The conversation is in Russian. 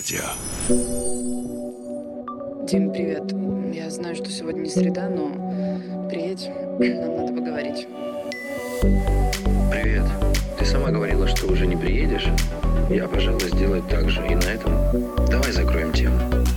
Радио. Дим, привет. Я знаю, что сегодня не среда, но приедь, нам надо поговорить. Привет. Ты сама говорила, что уже не приедешь. Я, пожалуй, сделаю так же. И на этом давай закроем тему.